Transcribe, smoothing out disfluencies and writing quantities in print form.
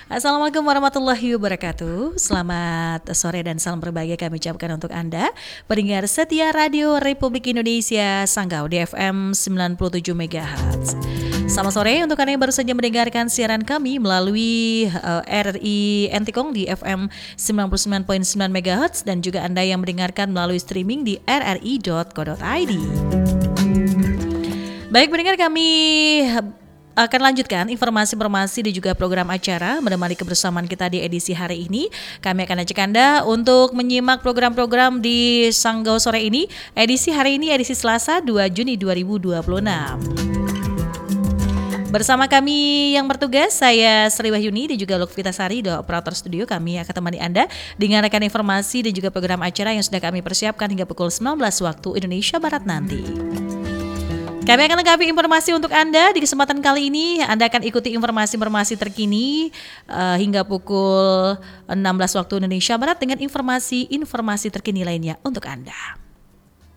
Assalamualaikum warahmatullahi wabarakatuh. Selamat sore dan salam berbahagia kami ucapkan untuk Anda pendengar setia Radio Republik Indonesia Sanggau di FM 97 MHz. Selamat sore untuk Anda yang baru saja mendengarkan siaran kami melalui RRI Entikong di FM 99.9 MHz dan juga Anda yang mendengarkan melalui streaming di rri.co.id. Baik, pendengar, kami akan lanjutkan informasi-informasi dan juga program acara menemani kebersamaan kita di edisi hari ini. Kami akan ajak Anda untuk menyimak program-program di Sanggau sore ini. Edisi hari ini edisi Selasa 2 Juni 2026. Bersama kami yang bertugas, saya Sri Wahyuni dan juga Lukvita Sari, operator studio. Kami akan temani Anda dengan rekan informasi dan juga program acara yang sudah kami persiapkan hingga pukul 19 waktu Indonesia Barat nanti. Kami akan lengkapi informasi untuk Anda. Di kesempatan kali ini Anda akan ikuti informasi-informasi terkini hingga pukul 16 waktu Indonesia Barat dengan informasi-informasi terkini lainnya untuk Anda.